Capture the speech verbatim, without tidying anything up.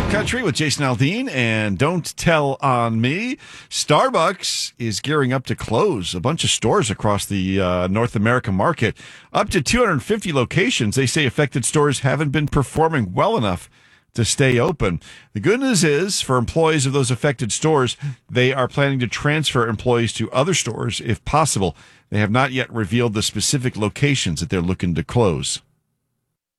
Country with Jason Aldean and Don't Tell on Me. Starbucks is gearing up to close a bunch of stores across the uh, North American market. Up to two hundred fifty locations. They say affected stores haven't been performing well enough to stay open. The good news is, for employees of those affected stores, they are planning to transfer employees to other stores if possible. They have not yet revealed the specific locations that they're looking to close.